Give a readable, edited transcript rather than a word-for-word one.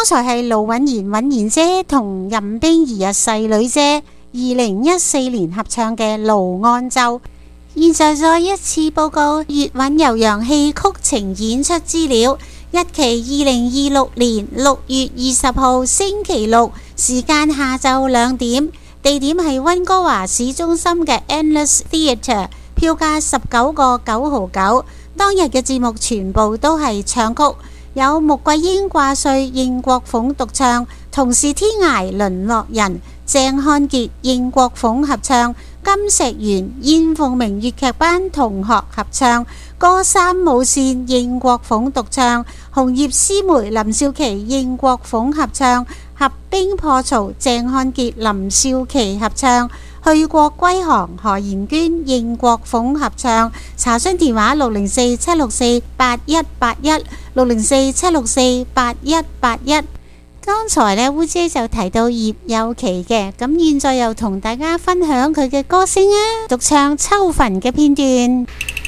才係盧允賢允賢姐同任冰兒細女姐2014年合唱嘅《盧安州》。現在再一次報告粵韻悠揚戲曲情演出資料，日期2026年6月20號星期六，時間下晝2點，地點係溫哥華市中心嘅 Endless Theatre， 票價19個9毫9。當日嘅節目全部都係唱曲，有穆桂英掛帥應國鳳獨唱，同是天涯淪落人鄭漢傑應國鳳合唱，金石元燕鳳鳴粵劇班同學合唱，歌三舞線應國鳳獨唱，紅葉詩梅林少琪應國鳳合唱，合兵破曹鄭漢傑林少琪合唱，去國歸航何妍娟應國鳳合唱。查詢電話604-764-8181 604-764-8181。剛才呢，烏姐就提到葉有琪嘅，咁現在又同大家分享佢嘅歌聲啊，獨唱秋墳嘅片段。